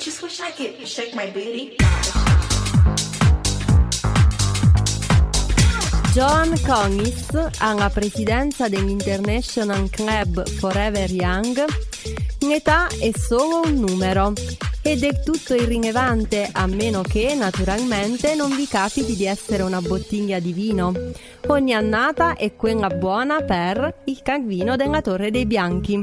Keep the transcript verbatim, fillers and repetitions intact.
just wish I could shake my booty. Joan Conis, alla presidenza dell'International Club Forever Young, in età è solo un numero ed è tutto irrilevante a meno che, naturalmente, non vi capiti di essere una bottiglia di vino. Ogni annata è quella buona per il Calvino della Torre dei Bianchi.